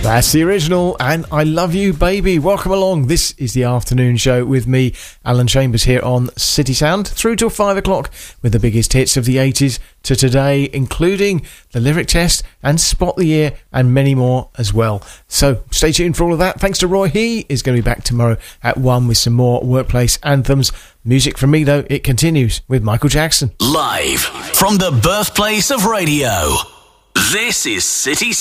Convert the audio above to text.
That's the original, and I Love You Baby. Welcome along. This is the afternoon show with me, Alan Chambers, here on City Sound, through till 5 o'clock with the biggest hits of the 80s to today, including the lyric test and Spot the Year and many more as well. So stay tuned for all of that. Thanks to Roy. He is going to be back tomorrow at 1 with some more workplace anthems. Music from me, though, it continues with Michael Jackson. Live from the birthplace of radio, this is City